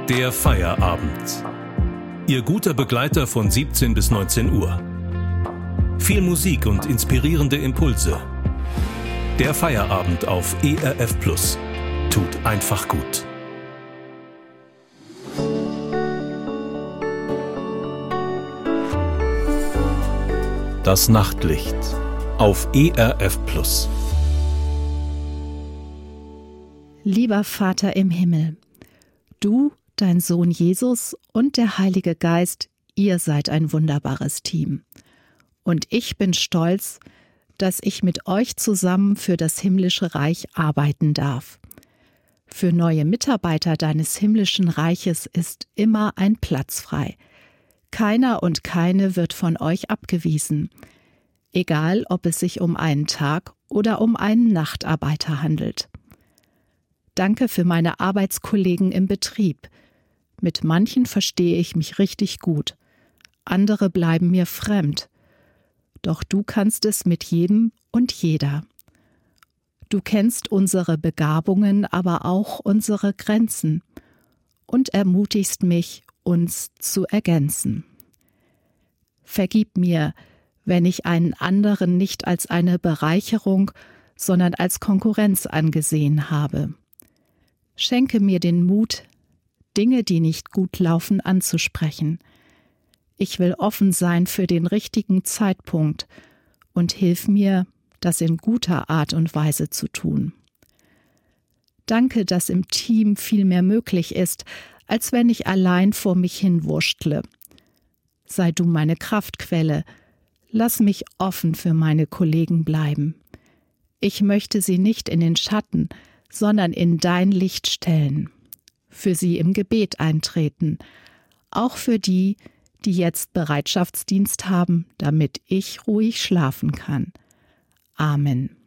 Der Feierabend. Ihr guter Begleiter von 17 bis 19 Uhr. Viel Musik und inspirierende Impulse. Der Feierabend auf ERF Plus. Tut einfach gut. Das Nachtlicht auf ERF Plus. Lieber Vater im Himmel, du, dein Sohn Jesus und der Heilige Geist, ihr seid ein wunderbares Team. Und ich bin stolz, dass ich mit euch zusammen für das himmlische Reich arbeiten darf. Für neue Mitarbeiter deines himmlischen Reiches ist immer ein Platz frei. Keiner und keine wird von euch abgewiesen, egal ob es sich um einen Tag- oder um einen Nachtarbeiter handelt. Danke für meine Arbeitskollegen im Betrieb. Mit manchen verstehe ich mich richtig gut. Andere bleiben mir fremd. Doch du kannst es mit jedem und jeder. Du kennst unsere Begabungen, aber auch unsere Grenzen und ermutigst mich, uns zu ergänzen. Vergib mir, wenn ich einen anderen nicht als eine Bereicherung, sondern als Konkurrenz angesehen habe. Schenke mir den Mut, Dinge, die nicht gut laufen, anzusprechen. Ich will offen sein für den richtigen Zeitpunkt und hilf mir, das in guter Art und Weise zu tun. Danke, dass im Team viel mehr möglich ist, als wenn ich allein vor mich hin wurschtle. Sei du meine Kraftquelle, lass mich offen für meine Kollegen bleiben. Ich möchte sie nicht in den Schatten, sondern in dein Licht stellen. Für sie im Gebet eintreten, auch für die, die jetzt Bereitschaftsdienst haben, damit ich ruhig schlafen kann. Amen.